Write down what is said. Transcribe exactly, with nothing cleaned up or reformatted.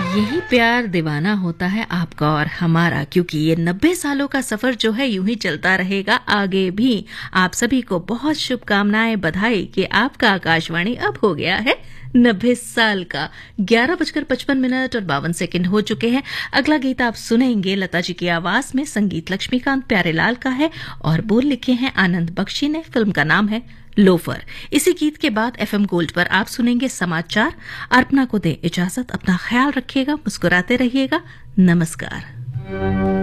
यही प्यार दीवाना होता है आपका और हमारा, क्योंकि ये नब्बे सालों का सफर जो है यूं ही चलता रहेगा आगे भी। आप सभी को बहुत शुभकामनाएं, बधाई कि आपका आकाशवाणी अब हो गया है नब्बे साल का। ग्यारह बजकर पचपन मिनट और बावन सेकंड हो चुके हैं। अगला गीत आप सुनेंगे लता जी की आवाज में, संगीत लक्ष्मीकांत प्यारेलाल का है और बोल लिखे हैं आनंद बख्शी ने। फिल्म का नाम है लोफर। इसी गीत के बाद एफएम गोल्ड पर आप सुनेंगे समाचार। अर्पणा को दे इजाजत, अपना ख्याल रखिएगा, मुस्कुराते रहिएगा। नमस्कार।